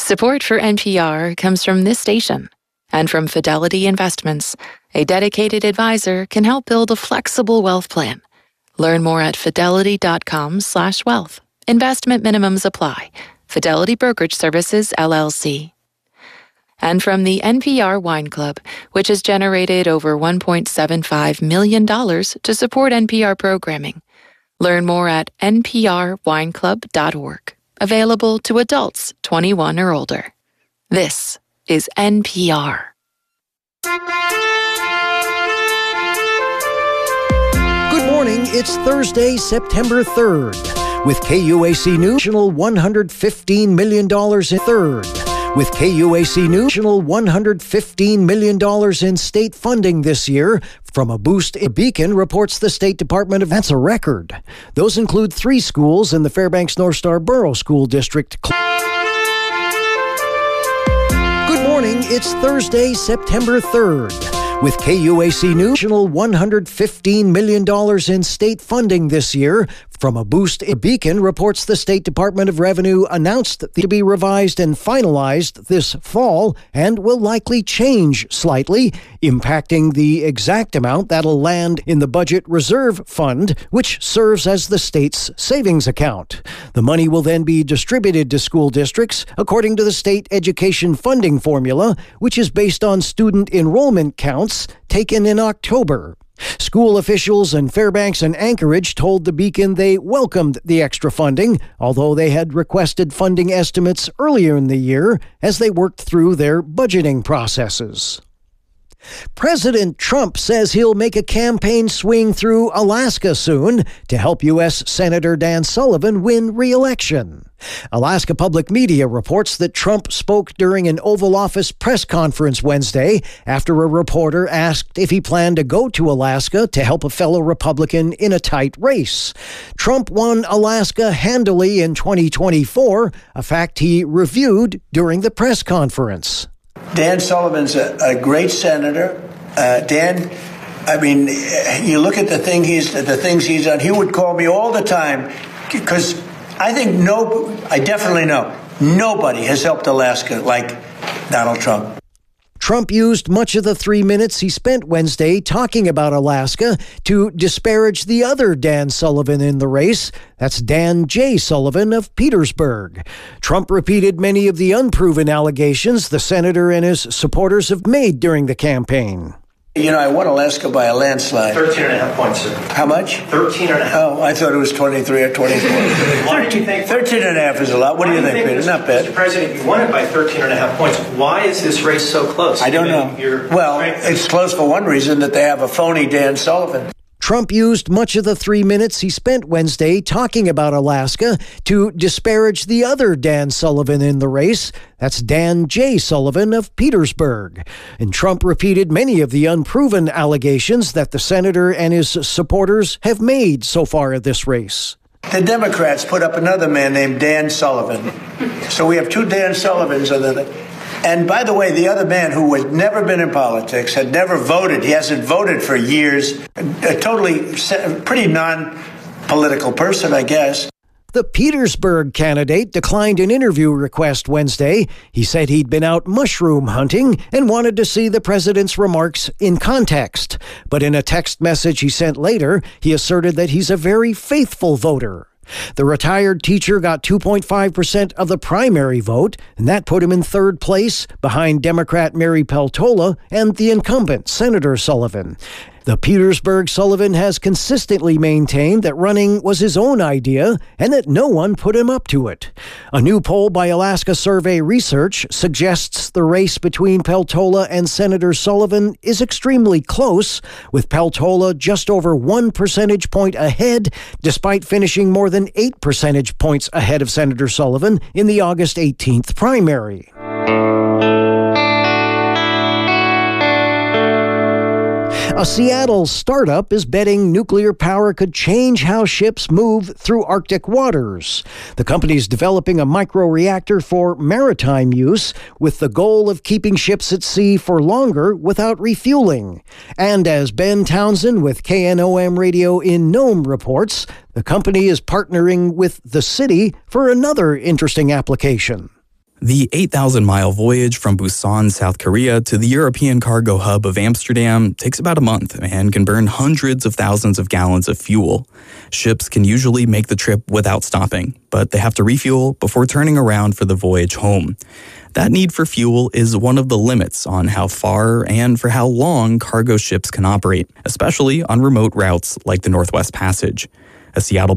Support for NPR comes from this station and from Fidelity Investments. A dedicated advisor can help build a flexible wealth plan. Learn more at fidelity.com/wealth. Investment minimums apply. Fidelity Brokerage Services, LLC. And from the NPR Wine Club, which has generated over $1.75 million to support NPR programming. Learn more at nprwineclub.org. Available to adults 21 or older. This is NPR. Good morning. It's Thursday, September 3rd. With KUAC News, $115 million in third. With KUAC News, $115 million in state funding this year from a boost in Beacon, reports the State Department of... That's a record. Those include 3 schools in the Fairbanks North Star Borough School District. Good morning. It's Thursday, September 3rd. With KUAC News, $115 million in state funding this year from a boost in Beacon, reports the State Department of Revenue announced to be revised and finalized this fall and will likely change slightly, impacting the exact amount that'll land in the Budget Reserve Fund, which serves as the state's savings account. The money will then be distributed to school districts according to the state education funding formula, which is based on student enrollment counts taken in October. School officials in Fairbanks and Anchorage told the Beacon they welcomed the extra funding, although they had requested funding estimates earlier in the year as they worked through their budgeting processes. President Trump says he'll make a campaign swing through Alaska soon to help U.S. Senator Dan Sullivan win re-election. Alaska Public Media reports that Trump spoke during an Oval Office press conference Wednesday after a reporter asked if he planned to go to Alaska to help a fellow Republican in a tight race. Trump won Alaska handily in 2024, a fact he reviewed during the press conference. Dan Sullivan's a great senator. Dan, I mean, you look at the things he's done. He would call me all the time because I definitely know nobody has helped Alaska like Donald Trump. Trump used much of the 3 minutes he spent Wednesday talking about Alaska to disparage the other Dan Sullivan in the race. That's Dan J. Sullivan of Petersburg. Trump repeated many of the unproven allegations the senator and his supporters have made during the campaign. You know, I won Alaska by a landslide. 13.5 points, sir. How much? 13.5. Oh, I thought it was 23 or 24. Why do you think 13.5 is a lot. What do you think, Peter? Not bad. Mr. President, you won it by 13.5 points. Why is this race so close? I don't know. Well, it's close for one reason, that they have a phony Dan Sullivan. Trump used much of the 3 minutes he spent Wednesday talking about Alaska to disparage the other Dan Sullivan in the race. That's Dan J. Sullivan of Petersburg. And Trump repeated many of the unproven allegations that the senator and his supporters have made so far in this race. The Democrats put up another man named Dan Sullivan. So we have 2 Dan Sullivans. And by the way, the other man who had never been in politics, had never voted, he hasn't voted for years, a pretty non-political person, I guess. The Petersburg candidate declined an interview request Wednesday. He said he'd been out mushroom hunting and wanted to see the president's remarks in context. But in a text message he sent later, he asserted that he's a very faithful voter. The retired teacher got 2.5% of the primary vote, and that put him in third place behind Democrat Mary Peltola and the incumbent Senator Sullivan. The Petersburg Sullivan has consistently maintained that running was his own idea and that no one put him up to it. A new poll by Alaska Survey Research suggests the race between Peltola and Senator Sullivan is extremely close, with Peltola just over 1 percentage point ahead, despite finishing more than 8 percentage points ahead of Senator Sullivan in the August 18th primary. A Seattle startup is betting nuclear power could change how ships move through Arctic waters. The company is developing a microreactor for maritime use with the goal of keeping ships at sea for longer without refueling. And as Ben Townsend with KNOM Radio in Nome reports, the company is partnering with the city for another interesting application. The 8,000-mile voyage from Busan, South Korea to the European cargo hub of Amsterdam takes about a month and can burn hundreds of thousands of gallons of fuel. Ships can usually make the trip without stopping, but they have to refuel before turning around for the voyage home. That need for fuel is one of the limits on how far and for how long cargo ships can operate, especially on remote routes like the Northwest Passage. A Seattle